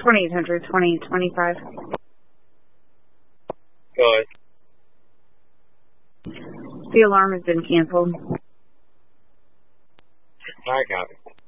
2800-2025. Go ahead. The alarm has been canceled. I copy.